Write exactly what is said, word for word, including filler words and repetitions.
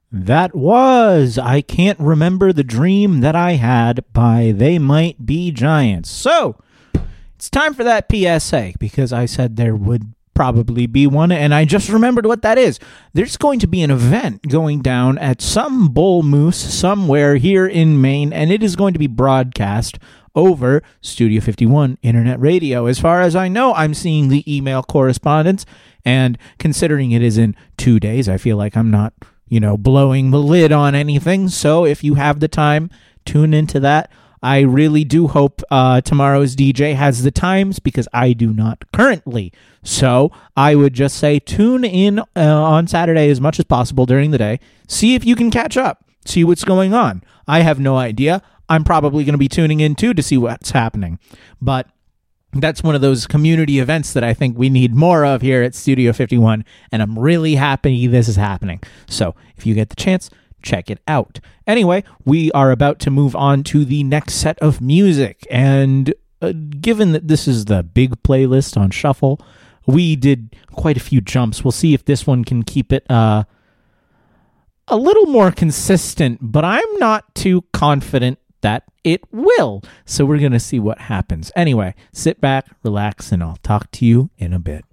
That was I Can't Remember the Dream That I Had by They Might Be Giants. So, it's time for that P S A, because I said there would probably be one, and I just remembered what that is. There's going to be an event going down at some bull moose somewhere here in Maine, and it is going to be broadcast over Studio fifty-one Internet Radio. As far as I know, I'm seeing the email correspondence, and considering it is in two days, I feel like I'm not, you know, blowing the lid on anything. So if you have the time, tune into that. I really do hope uh, tomorrow's D J has the times, because I do not currently. So I would just say tune in uh, on Saturday as much as possible during the day. See if you can catch up. See what's going on. I have no idea. I'm probably going to be tuning in too to see what's happening. But that's one of those community events that I think we need more of here at Studio fifty-one, and I'm really happy this is happening. So if you get the chance, check it out. Anyway, we are about to move on to the next set of music, and uh, given that this is the big playlist on Shuffle, we did quite a few jumps. We'll see if this one can keep it uh, a little more consistent, but I'm not too confident that it will. So we're going to see what happens. Anyway, sit back, relax, and I'll talk to you in a bit.